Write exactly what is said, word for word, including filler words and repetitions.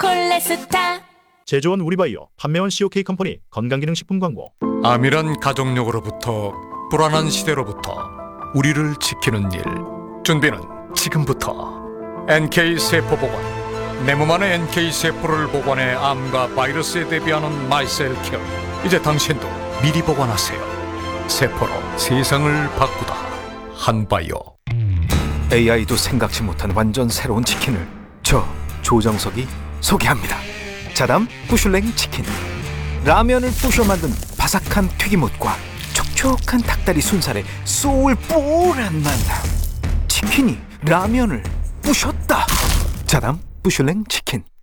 콜레스타. 제조원 우리바이오, 판매원 씨오케이 컴퍼니 건강기능식품 광고. 암이란 가족력으로부터 불안한 시대로부터 우리를 지키는 일. 준비는 지금부터. 엔케이 세포 보관. 내 몸 안에 엔케이 세포를 보관해 암과 바이러스에 대비하는 마이셀 케어. 이제 당신도 미리 보관하세요. 세포로 세상을 바꾸다. 한바이오. 에이아이도 생각지 못한 완전 새로운 치킨을 저 조정석이 소개합니다. 자담 부슐랭 치킨. 라면을 부셔 만든 바삭한 튀김옷과 촉촉한 닭다리 순살의 소울풀한 만남. 치킨이 라면을 부셨다. 자담 부슐랭 치킨.